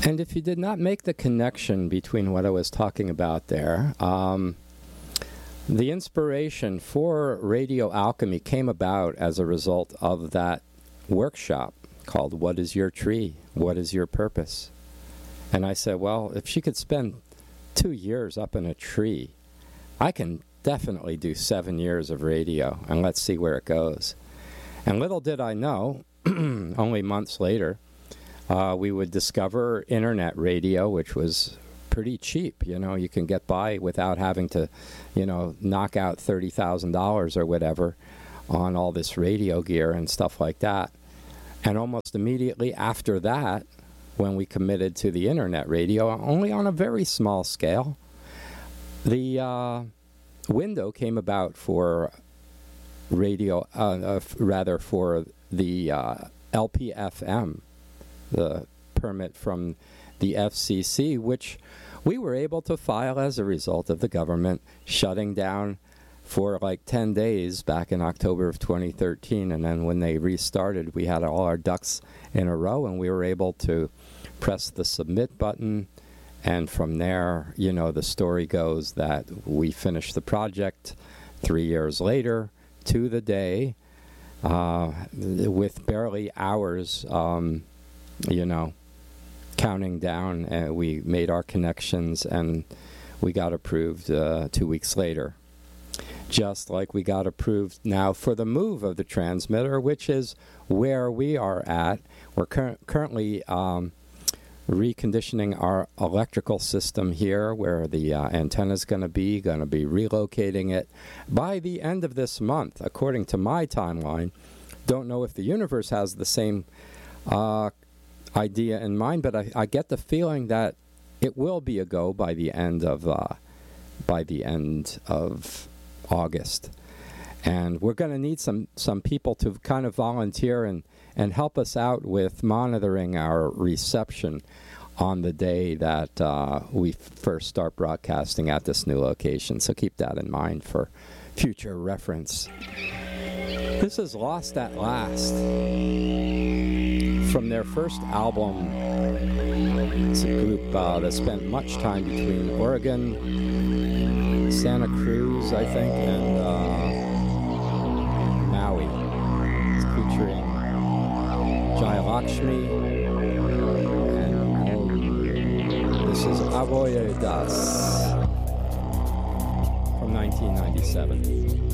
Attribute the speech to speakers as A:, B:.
A: And if you did not make the connection between what I was talking about there, the inspiration for Radio Alchemy came about as a result of that workshop called What is Your Tree? What is Your Purpose? And I said, well, if she could spend 2 years up in a tree, I can definitely do 7 years of radio, and let's see where it goes. And little did I know, only months later, we would discover internet radio, which was pretty cheap. You know, you can get by without having to, knock out $30,000 or whatever on all this radio gear and stuff like that. And almost immediately after that, when we committed to the internet radio, only on a very small scale, the window came about for radio, for the LPFM, the permit from the FCC, which we were able to file as a result of the government shutting down for like 10 days back in October of 2013. And then when they restarted, we had all our ducks in a row, and we were able to press the submit button. And from there, the story goes that we finished the project 3 years later to the day, with barely hours, counting down. And we made our connections, and we got approved 2 weeks later. Just like we got approved now for the move of the transmitter, which is where we are at. We're currently reconditioning our electrical system here, where the antenna is going to be relocating it by the end of this month, according to my timeline. Don't know if the universe has the same idea in mind, but I get the feeling that it will be a go by the end of August. And we're going to need some people to kind of volunteer and help us out with monitoring our reception on the day that we first start broadcasting at this new location. So keep that in mind for future reference. This is Lost at Last, from their first album. It's a group that spent much time between Oregon, Santa Cruz, I think, and Maui. It's featuring Jai Lakshmi, and this is Avoye Das from 1997.